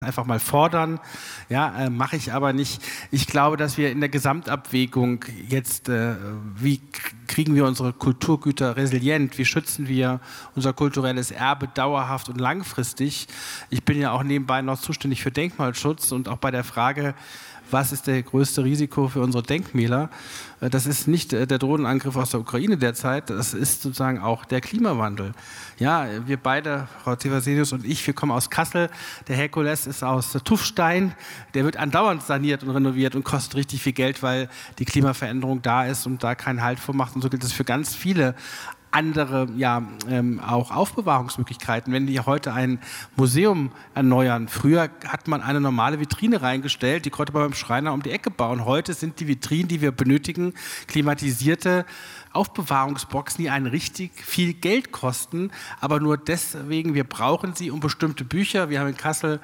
einfach mal fordern, ja, mache ich aber nicht. Ich glaube, dass wir in der Gesamtabwägung jetzt, wie kriegen wir unsere Kulturgüter resilient, wie schützen wir unser kulturelles Erbe dauerhaft und langfristig. Ich bin ja auch nebenbei noch zuständig für Denkmalschutz und auch bei der Frage, was ist das größte Risiko für unsere Denkmäler? Das ist nicht der Drohnenangriff aus der Ukraine derzeit, das ist sozusagen auch der Klimawandel. Ja, wir beide, Frau Zephasenius und ich, wir kommen aus Kassel. Der Herkules ist aus Tuffstein. Der wird andauernd saniert und renoviert und kostet richtig viel Geld, weil die Klimaveränderung da ist und da keinen Halt vormacht. Und so gilt es für ganz viele andere auch Aufbewahrungsmöglichkeiten. Wenn die heute ein Museum erneuern, früher hat man eine normale Vitrine reingestellt, die konnte man beim Schreiner um die Ecke bauen. Heute sind die Vitrinen, die wir benötigen, klimatisierte Aufbewahrungsboxen, die einen richtig viel Geld kosten, aber nur deswegen, wir brauchen sie, um bestimmte Bücher, wir haben in Kassel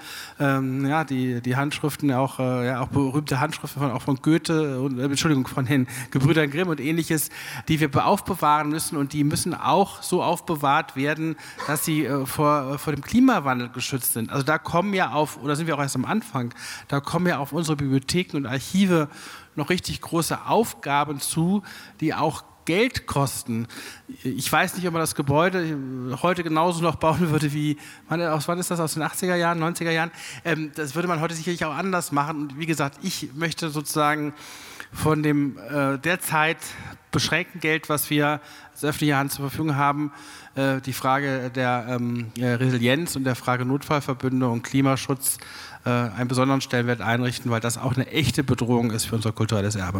die Handschriften, auch berühmte Handschriften von Goethe, von den Gebrüdern Grimm und ähnliches, die wir aufbewahren müssen und die müssen auch so aufbewahrt werden, dass sie vor dem Klimawandel geschützt sind. Also da kommen ja sind wir auch erst am Anfang, da kommen ja auf unsere Bibliotheken und Archive noch richtig große Aufgaben zu, die auch Geld kosten. Ich weiß nicht, ob man das Gebäude heute genauso noch bauen würde wie, wann ist das, aus den 80er Jahren, 90er Jahren? Das würde man heute sicherlich auch anders machen. Und wie gesagt, ich möchte sozusagen von dem derzeit beschränkten Geld, was wir als öffentliche Hand zur Verfügung haben, die Frage der Resilienz und der Frage Notfallverbünde und Klimaschutz einen besonderen Stellenwert einrichten, weil das auch eine echte Bedrohung ist für unser kulturelles Erbe.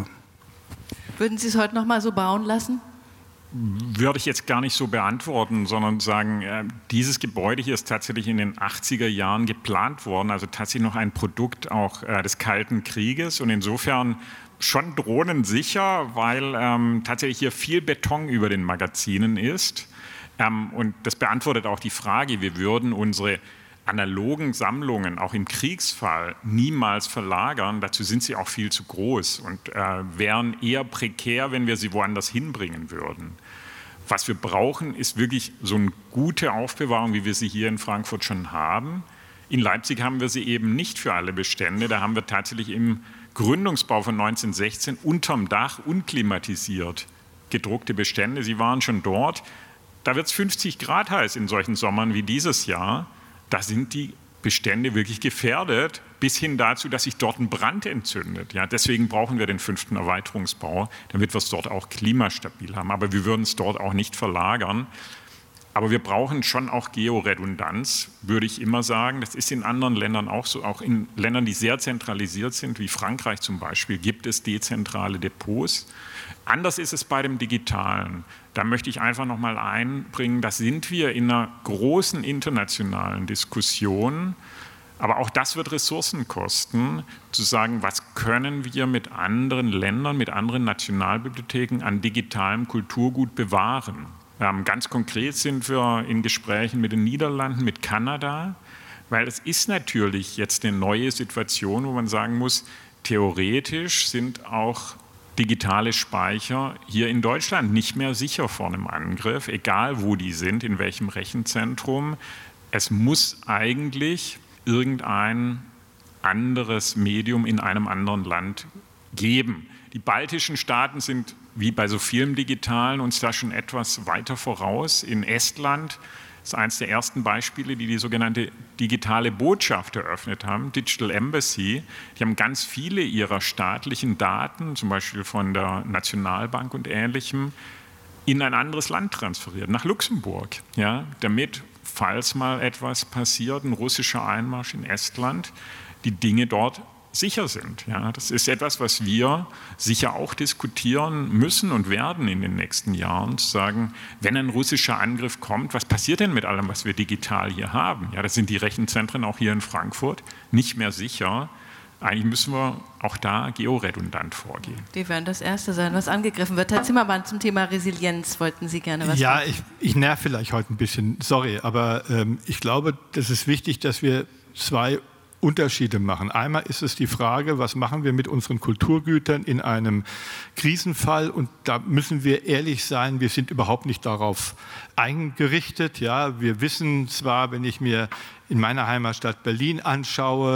Würden Sie es heute noch mal so bauen lassen? Würde ich jetzt gar nicht so beantworten, sondern sagen, dieses Gebäude hier ist tatsächlich in den 80er Jahren geplant worden, also tatsächlich noch ein Produkt auch des Kalten Krieges und insofern schon drohnensicher, weil tatsächlich hier viel Beton über den Magazinen ist. Und das beantwortet auch die Frage, wir würden unsere analogen Sammlungen auch im Kriegsfall niemals verlagern. Dazu sind sie auch viel zu groß und wären eher prekär, wenn wir sie woanders hinbringen würden. Was wir brauchen, ist wirklich so eine gute Aufbewahrung, wie wir sie hier in Frankfurt schon haben. In Leipzig haben wir sie eben nicht für alle Bestände. Da haben wir tatsächlich im Gründungsbau von 1916 unterm Dach unklimatisiert gedruckte Bestände. Sie waren schon dort. Da wird es 50 Grad heiß in solchen Sommern wie dieses Jahr. Da sind die Bestände wirklich gefährdet, bis hin dazu, dass sich dort ein Brand entzündet. Ja, deswegen brauchen wir den 5. Erweiterungsbau, damit wir es dort auch klimastabil haben. Aber wir würden es dort auch nicht verlagern. Aber wir brauchen schon auch Georedundanz, würde ich immer sagen. Das ist in anderen Ländern auch so. Auch in Ländern, die sehr zentralisiert sind, wie Frankreich zum Beispiel, gibt es dezentrale Depots. Anders ist es bei dem Digitalen. Da möchte ich einfach noch mal einbringen, da sind wir in einer großen internationalen Diskussion. Aber auch das wird Ressourcen kosten, zu sagen, was können wir mit anderen Ländern, mit anderen Nationalbibliotheken an digitalem Kulturgut bewahren. Ganz konkret sind wir in Gesprächen mit den Niederlanden, mit Kanada, weil es ist natürlich jetzt eine neue Situation, wo man sagen muss, theoretisch sind auch digitale Speicher hier in Deutschland nicht mehr sicher vor einem Angriff, egal wo die sind, in welchem Rechenzentrum. Es muss eigentlich irgendein anderes Medium in einem anderen Land geben. Die baltischen Staaten sind, wie bei so vielem Digitalen, uns da schon etwas weiter voraus. In Estland ist eines der ersten Beispiele, die sogenannte digitale Botschaft eröffnet haben, Digital Embassy. Die haben ganz viele ihrer staatlichen Daten, zum Beispiel von der Nationalbank und Ähnlichem, in ein anderes Land transferiert, nach Luxemburg. Ja, damit, falls mal etwas passiert, ein russischer Einmarsch in Estland, die Dinge dort sicher sind. Ja, das ist etwas, was wir sicher auch diskutieren müssen und werden in den nächsten Jahren, zu sagen, wenn ein russischer Angriff kommt, was passiert denn mit allem, was wir digital hier haben? Ja, das sind die Rechenzentren auch hier in Frankfurt nicht mehr sicher. Eigentlich müssen wir auch da georedundant vorgehen. Die werden das Erste sein, was angegriffen wird. Herr Zimmermann, zum Thema Resilienz wollten Sie gerne was sagen? Ja, ich nerv vielleicht heute ein bisschen, sorry, aber ich glaube, das ist wichtig, dass wir zwei Unterschiede machen. Einmal ist es die Frage, was machen wir mit unseren Kulturgütern in einem Krisenfall? Und da müssen wir ehrlich sein, wir sind überhaupt nicht darauf eingerichtet. Ja, wir wissen zwar, wenn ich mir in meiner Heimatstadt Berlin anschaue,